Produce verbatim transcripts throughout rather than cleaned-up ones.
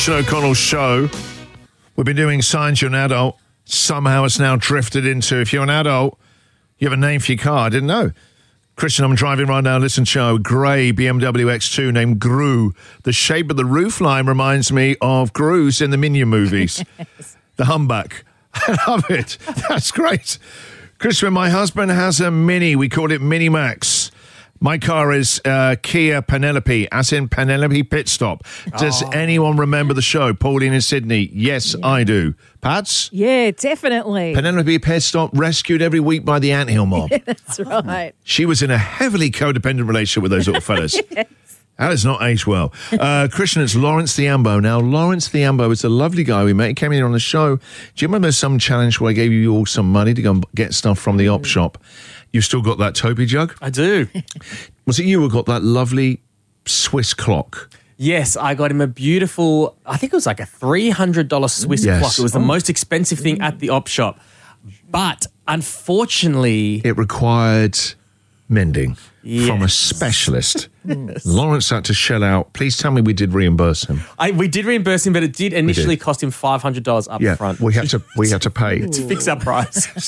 Christian O'Connell show. We've been doing Signs You're an Adult. Somehow it's now drifted into, if you're an adult, you have a name for your car. I didn't know. Christian, I'm driving right now. Listen, show, grey B M W X two named Gru. The shape of the roofline reminds me of Gru's in the Minion movies. Yes. The humpback. I love it. That's great. Christian, my husband has a Mini. We call it Mini Max. My car is uh, Kia Penelope, as in Penelope Pit Stop. Does oh. anyone remember the show, Pauline in Sydney? Yes, yeah. I do. Pats? Yeah, definitely. Penelope Pit Stop, rescued every week by the anthill mob. Yeah, that's right. She was in a heavily codependent relationship with those little fellas. Yes. That has not aged well. Uh, Christian, it's Lawrence Thiambo. Now, Lawrence Thiambo is a lovely guy we met. He came in on the show. Do you remember some challenge where I gave you all some money to go and get stuff from the op shop? You've still got that Toby jug? I do. Was it you who got that lovely Swiss clock? Yes, I got him a beautiful, I think it was like a three hundred dollars Swiss yes. clock. It was the oh. most expensive thing at the op shop. But unfortunately... It required mending yes. from a specialist. Yes. Lawrence had to shell out. Please tell me we did reimburse him. I, we did reimburse him, but it did initially did. cost him five hundred dollars up yeah, front. we had to, we had to pay. to fix our price.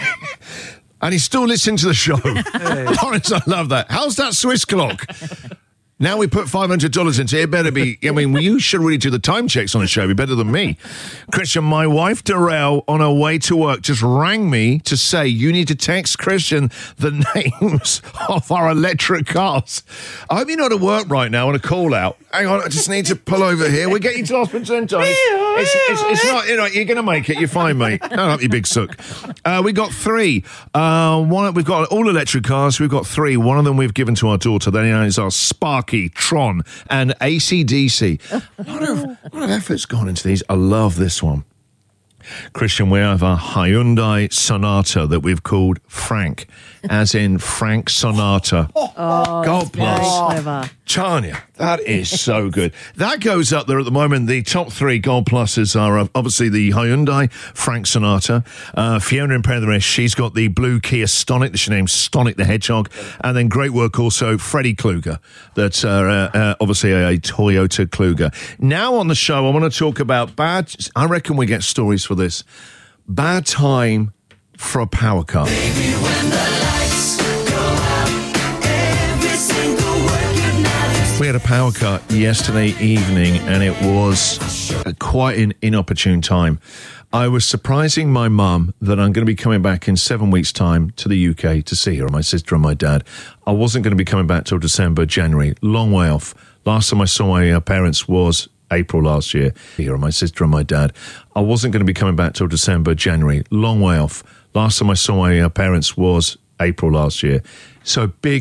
And he's still listening to the show. Hey. Lawrence, I love that. How's that Swiss clock? Now we put five hundred dollars into it. It better be, I mean, you should really do the time checks on the show. Be better than me. Christian, my wife, Darrell, on her way to work, just rang me to say, you need to text Christian the names of our electric cars. I hope you're not at work right now on a call out. Hang on, I just need to pull over here. We'll get you to hospital in time. It's, it's, it's not, you know, you're going to make it. You're fine, mate. Don't up, you big sook. Uh, we got three. Uh, one, we've got all electric cars. We've got three. One of them we've given to our daughter. Then is our Sparky, Tron, and A C D C. A lot of, a lot of effort's gone into these. I love this one. Christian, we have a Hyundai Sonata that we've called Frank, as in Frank Sonata. Oh, God bless. Clever. Tanya, that is so good. That goes up there at the moment. The top three Gold Pluses are uh, obviously the Hyundai Frank Sonata, uh, Fiona in Penrith, she's got the blue Kia Stonic, that she named Stonic the Hedgehog, and then great work also, Freddie Kluger, that's uh, uh, uh, obviously a, a Toyota Kluger. Now on the show, I want to talk about bad, I reckon we get stories for this, bad time for a power cut. Baby, when the lights go out, every single word you've not. We had a power cut yesterday evening, and it was a, quite an inopportune time. I was surprising my mum that I'm going to be coming back in seven weeks' time to the U K to see her, my sister and my dad. I wasn't going to be coming back till December, January, long way off. Last time I saw my uh, parents was April last year. Here are my sister and my dad. I wasn't going to be coming back till December, January, long way off. Last time I saw my uh, parents was April last year. So big